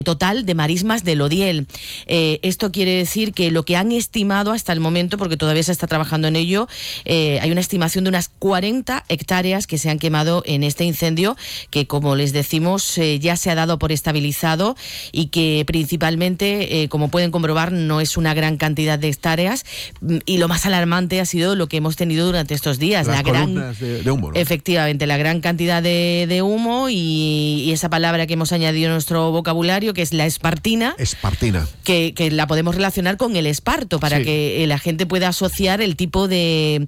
total de marismas del Odiel. Esto quiere decir que lo que han estimado hasta el momento, porque todavía se está trabajando en ello, hay una estimación de unas 40 hectáreas que se han quemado en este incendio, que como les decimos ya se ha dado por estabilizado y que principalmente, como pueden comprobar, no es una gran cantidad de hectáreas, y lo más alarmante ha sido lo que hemos tenido durante estos días. Las columnas de humo, ¿no? Efectivamente, la gran cantidad de humo y esa palabra que hemos añadido en nuestro vocabulario, que es la espartina. Espartina. Que la podemos relacionar con el esparto, para que la gente pueda asociar el tipo de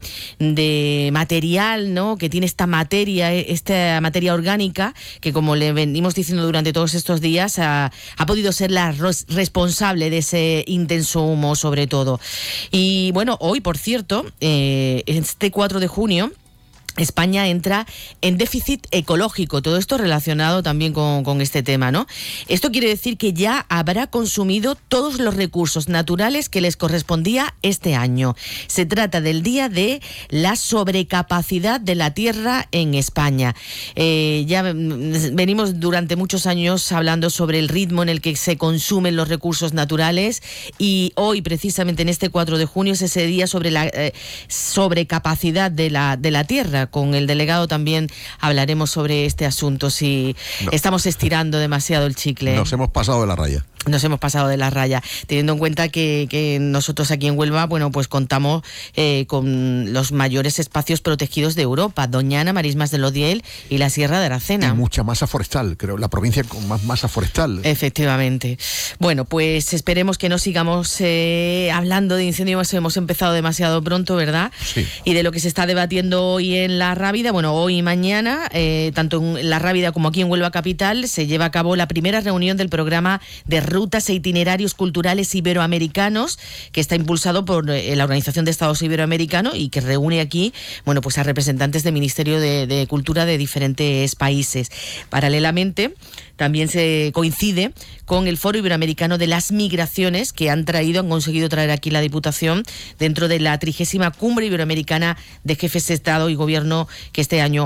material, ¿no?, que tiene esta materia orgánica, que como le venimos diciendo durante todos estos días, ha podido ser la responsable de ese intenso humo, sobre todo. Y bueno, hoy, por cierto, este 4 de junio, España entra en déficit ecológico, todo esto relacionado también con este tema, ¿no? Esto quiere decir que ya habrá consumido todos los recursos naturales que les correspondía este año. Se trata del día de la sobrecapacidad de la tierra en España. Ya venimos durante muchos años hablando sobre el ritmo en el que se consumen los recursos naturales, y hoy, precisamente en este 4 de junio, es ese día sobre la sobrecapacidad de la tierra. Con el delegado también hablaremos sobre este asunto, si estamos estirando demasiado el chicle. Nos hemos pasado de la raya. Nos hemos pasado de la raya, teniendo en cuenta que nosotros aquí en Huelva, bueno, pues contamos con los mayores espacios protegidos de Europa: Doñana, Marismas del Odiel y la Sierra de Aracena. Y mucha masa forestal, creo, la provincia con más masa forestal. Efectivamente. Bueno, pues esperemos que no sigamos hablando de incendios. Hemos empezado demasiado pronto, ¿verdad? Sí. Y de lo que se está debatiendo hoy en La Rábida, bueno, hoy y mañana, tanto en La Rábida como aquí en Huelva Capital, se lleva a cabo la primera reunión del programa de rutas e itinerarios culturales iberoamericanos, que está impulsado por la Organización de Estados Iberoamericanos y que reúne aquí, bueno, pues a representantes del Ministerio de Cultura de diferentes países. Paralelamente, también se coincide con el Foro Iberoamericano de las Migraciones, que han conseguido traer aquí la Diputación dentro de la 30ª Cumbre Iberoamericana de Jefes de Estado y Gobierno, que este año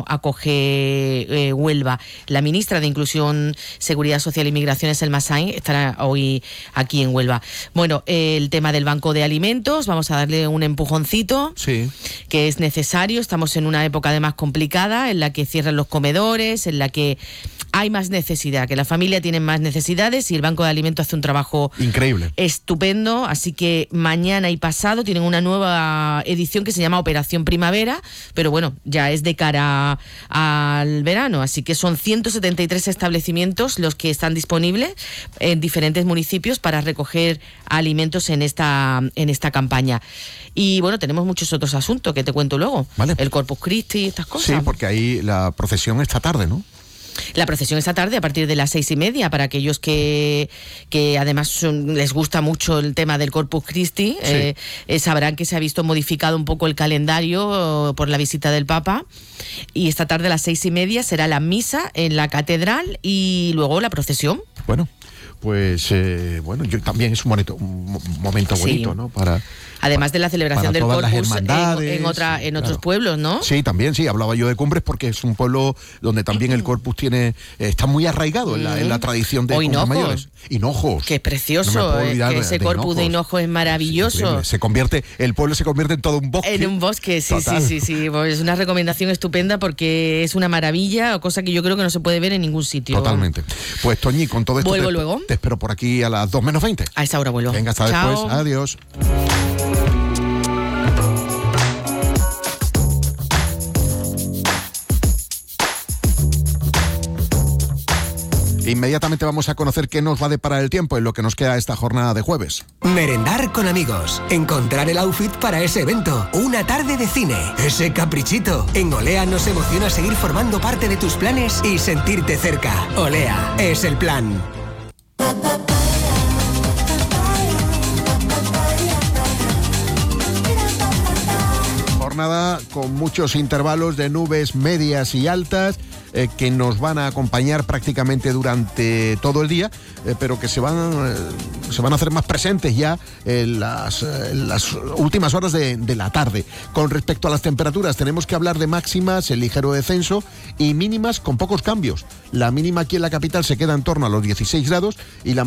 acoge Huelva. La ministra de Inclusión, Seguridad Social y Migraciones, Elma Sainz, estará hoy aquí en Huelva. Bueno, el tema del Banco de Alimentos, vamos a darle un empujoncito, que es necesario. Estamos en una época además complicada, en la que cierran los comedores, en la que hay más necesidad, que la familia tiene más necesidades, y el Banco de Alimentos hace un trabajo increíble, estupendo. Así que mañana y pasado tienen una nueva edición que se llama Operación Primavera, pero bueno, ya es de cara al verano, así que son 173 establecimientos los que están disponibles en diferentes municipios para recoger alimentos en esta campaña. Y bueno, tenemos muchos otros asuntos que te cuento luego. Vale. El Corpus Christi, estas cosas. Sí, porque ahí la procesión esta tarde, ¿no? La procesión esta tarde a partir de las 6:30, para aquellos que además les gusta mucho el tema del Corpus Christi. Sabrán que se ha visto modificado un poco el calendario por la visita del Papa, y esta tarde a las 6:30 será la misa en la catedral y luego la procesión. Bueno, pues yo también es un momento bonito, ¿no? Además de la celebración del Corpus en otros pueblos, ¿no? Sí, también, sí. Hablaba yo de Cumbres porque es un pueblo donde también el Corpus está muy arraigado en la tradición de Cumbres Mayores. Hinojos. Qué precioso, que ese Corpus de Hinojos es maravilloso. El pueblo se convierte en todo un bosque. En un bosque, sí. Pues es una recomendación estupenda porque es una maravilla, cosa que yo creo que no se puede ver en ningún sitio. Totalmente. Pues Toñi, con todo esto vuelvo luego. Te espero por aquí a las 2:20. A esa hora vuelvo. Venga, hasta Chao. después. Adiós. Inmediatamente vamos a conocer qué nos va a deparar el tiempo en lo que nos queda esta jornada de jueves. Merendar con amigos, encontrar el outfit para ese evento, una tarde de cine, ese caprichito. En Olea nos emociona seguir formando parte de tus planes y sentirte cerca. Olea es el plan. jornada con muchos intervalos de nubes medias y altas que nos van a acompañar prácticamente durante todo el día, pero que se van a hacer más presentes ya en las últimas horas de la tarde. Con respecto a las temperaturas, tenemos que hablar de máximas en ligero descenso y mínimas con pocos cambios. La mínima aquí en la capital se queda en torno a los 16 grados y la